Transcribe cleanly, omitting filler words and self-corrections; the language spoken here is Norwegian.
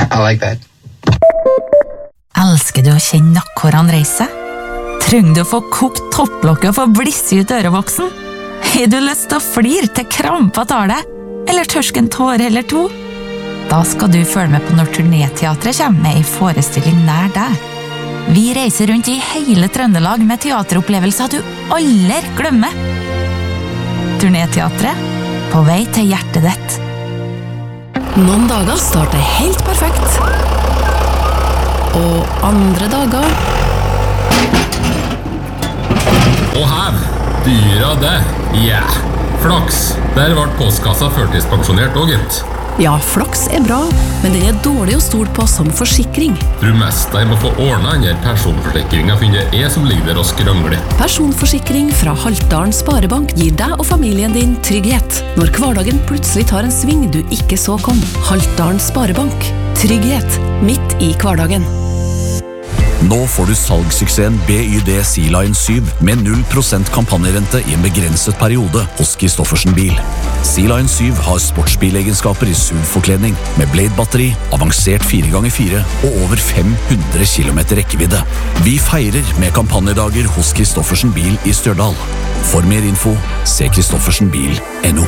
I like that. Elsker du å kjenne nakkhårene reise? Trenger du å få kokt topplokket og få blissi ut ørevoksen? Har du lyst til å flire til krampa tar deg? Eller tørske en tåre eller to? Da skal du følge med på når Turnéteatret kommer med en forestilling nær deg. Vi reiser rundt i hele Trøndelag med teateropplevelser du aldri glemmer. Turnéteatret, på vei til hjertet ditt. Noen dager starter helt perfekt. Og andre dager... Og hev, dyra det, flaks. Der ble postkassa førtidspensjonert også, gitt. Ja, flaks er bra, men den er dårlig å stole på som forsikring. Tror mest jeg må få ordnet denne personforsikringen, finner jeg som ligger der og skrangler. Personforsikring fra Haltdalen Sparebank gir deg og familien din trygghet. Når hverdagen plutselig tar en sving du ikke så kom. Haltdalen Sparebank. Trygghet midt i hverdagen. Nå får du salgssuksessen BYD Sea-Line 7 med 0% kampanjerente i en begrenset periode hos Kristoffersen Bil. Sea-Line 7 har sportsbilegenskaper i SUV-forkledning med Blade-batteri, avansert 4x4 og over 500 km rekkevidde. Vi feirer med kampanjedager hos Kristoffersen Bil i Stjørdal. For mer info, se kristoffersenbil.no.